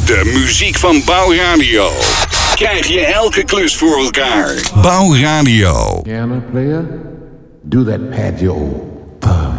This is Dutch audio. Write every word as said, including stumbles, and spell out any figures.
De muziek van Bouwradio. Krijg je elke klus voor elkaar. Bouwradio. Piano player, do that Paggio.